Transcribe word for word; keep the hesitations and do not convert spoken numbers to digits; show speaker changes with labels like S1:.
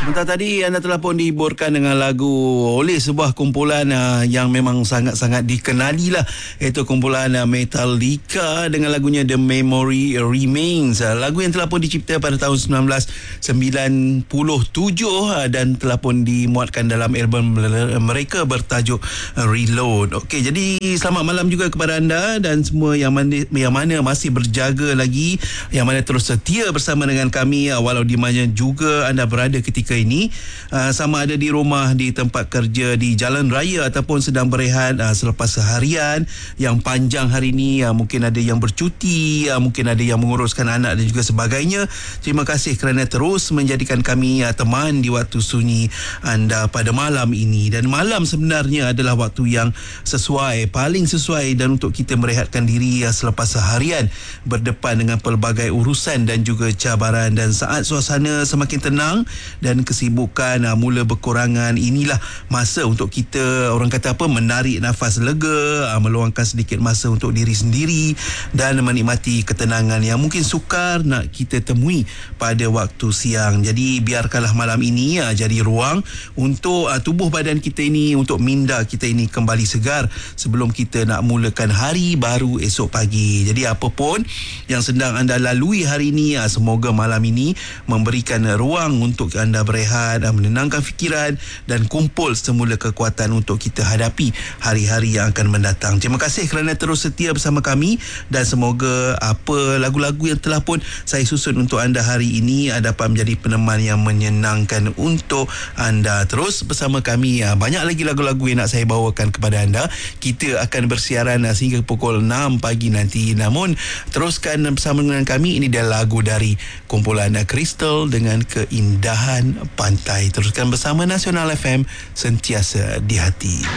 S1: Sebentar tadi anda telah pun dihiburkan dengan lagu oleh sebuah kumpulan uh, yang memang sangat-sangat dikenali lah, iaitu kumpulan uh, Metallica dengan lagunya The Memory Remains. Uh, lagu yang telah pun dicipta pada tahun sembilan belas sembilan puluh tujuh uh, dan telah pun dimuatkan dalam album mereka bertajuk uh, Reload. Okey, jadi selamat malam juga kepada anda dan semua yang mana, yang mana masih berjaga lagi, yang mana terus setia bersama dengan kami uh, walau di mana juga anda berada ketika ini, uh, sama ada di rumah, di tempat kerja, di jalan raya ataupun sedang berehat uh, selepas seharian yang panjang hari ini. Uh, mungkin ada yang bercuti, uh, mungkin ada yang menguruskan anak dan juga sebagainya. Terima kasih kerana terus menjadikan kami uh, teman di waktu sunyi anda pada malam ini. Dan malam sebenarnya adalah waktu yang sesuai, paling sesuai dan untuk kita merehatkan diri uh, selepas seharian berdepan dengan pelbagai urusan dan juga cabaran. Dan saat suasana semakin tenang dan kesibukan uh, mula berkurangan, inilah masa untuk kita, orang kata apa, menarik nafas lega, uh, meluangkan sedikit masa untuk diri sendiri dan menikmati ketenangan yang mungkin sukar nak kita temui pada waktu siang. Jadi biarkanlah malam ini uh, jadi ruang untuk uh, tubuh badan kita ini, untuk minda kita ini kembali segar sebelum kita nak mulakan hari baru esok pagi. Jadi apapun yang sedang anda lalui hari ini, uh, semoga malam ini memberikan uh, ruang untuk anda berehat, menenangkan fikiran dan kumpul semula kekuatan untuk kita hadapi hari-hari yang akan mendatang. Terima kasih kerana terus setia bersama kami dan semoga apa lagu-lagu yang telah pun saya susun untuk anda hari ini dapat menjadi peneman yang menyenangkan untuk anda. Terus bersama kami, banyak lagi lagu-lagu yang nak saya bawakan kepada anda. Kita akan bersiaran sehingga pukul enam pagi nanti. Namun teruskan bersama dengan kami, ini dia lagu dari kumpulan Crystal dengan Keindahan Pantai. Teruskan bersama Nasional F M, sentiasa di hati.